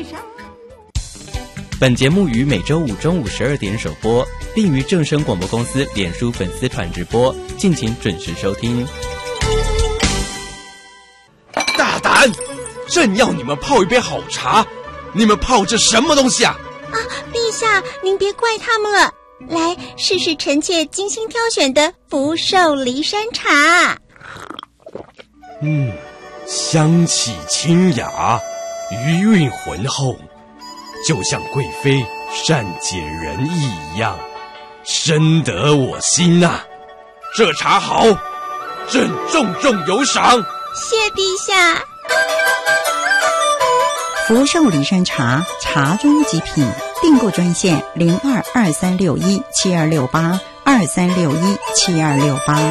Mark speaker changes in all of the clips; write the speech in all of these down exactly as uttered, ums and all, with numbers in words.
Speaker 1: 本节目于每周五中午十二点首播，并于正声广播公司脸书粉丝团直播，敬请准时收听。
Speaker 2: 大胆！朕要你们泡一杯好茶，你们泡这什么东西啊？
Speaker 3: 啊，陛下，您别怪他们了。来，试试臣妾精心挑选的福寿梨山茶。
Speaker 2: 嗯，香气清雅，余韵浑厚，就像贵妃善解人意一样，深得我心呐、啊。这茶好，朕重重有赏。
Speaker 3: 谢陛下。
Speaker 4: 福寿梨山茶，茶中极品。订购专线零二二三六一七二六八二三六一七二六八。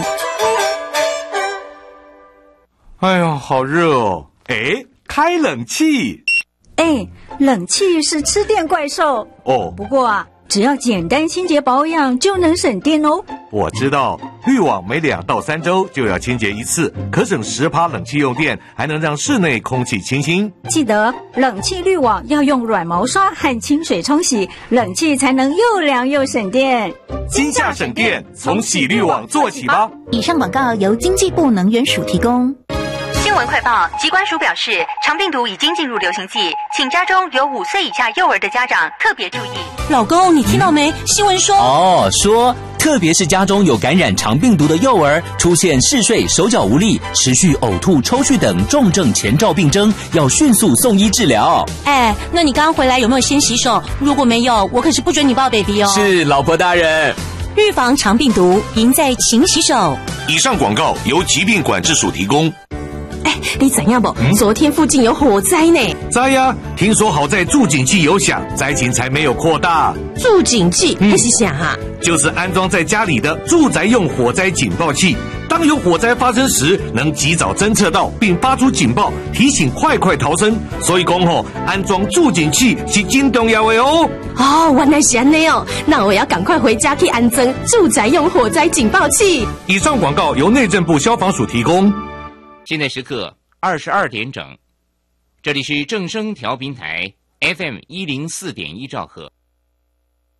Speaker 5: 哎呦，好热哦！哎，开冷气。
Speaker 6: 哎，冷气是吃电怪兽
Speaker 5: 哦。
Speaker 6: 不过啊，只要简单清洁保养就能省电哦。
Speaker 5: 我知道，滤网每两到三周就要清洁一次，可省十趴冷气用电，还能让室内空气清新。
Speaker 6: 记得冷气滤网要用软毛刷和清水冲洗，冷气才能又凉又省电。
Speaker 5: 今夏省电，从洗滤网做起吧。
Speaker 7: 以上广告由经济部能源署提供。
Speaker 8: 新闻快报，疾管署表示，肠病毒已经进入流行季，请家中有五岁以下幼儿的家长特别注意。
Speaker 9: 老公，你听到没？新闻说
Speaker 10: 哦，说特别是家中有感染肠病毒的幼儿，出现嗜睡、手脚无力、持续呕吐、抽搐等重症前兆病征，要迅速送医治疗。
Speaker 9: 哎，那你刚刚回来有没有先洗手？如果没有，我可是不准你抱 baby 哦。
Speaker 10: 是，老婆大人。
Speaker 9: 预防肠病毒，赢在勤洗手。
Speaker 5: 以上广告由疾病管制署提供。
Speaker 9: 哎，你怎样不？嗯、昨天附近有火灾呢。
Speaker 5: 灾呀、啊！听说好在住警器有响，灾情才没有扩大。
Speaker 9: 住警器还、嗯、是响啊？
Speaker 5: 就是安装在家里的住宅用火灾警报器。当有火灾发生时，能及早侦测到并发出警报，提醒快快逃生。所以讲吼，安装住警器是真重要的哦。
Speaker 9: 哦，原来是这样哦，那我要赶快回家去安装住宅用火灾警报器。
Speaker 5: 以上广告由内政部消防署提供。
Speaker 11: 现在时刻二十二点整，这里是正声调频台 F M 一零四点一兆赫。